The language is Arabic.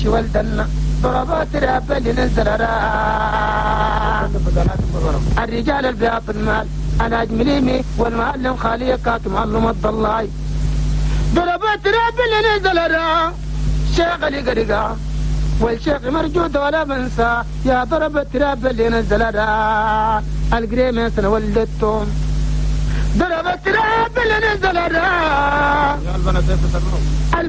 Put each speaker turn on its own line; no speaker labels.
والدنا ضربات راب اللي نزل الرجال البياض المال انا اجمليمي والمعلم خالي كات معلم الضلاي ضربات راب اللي نزل شيخ علي قرقا والشيخ مرجود ولا بنسى يا ضربة راب اللي نزل القريمة سنة ولدتهم ضربة راب اللي نزل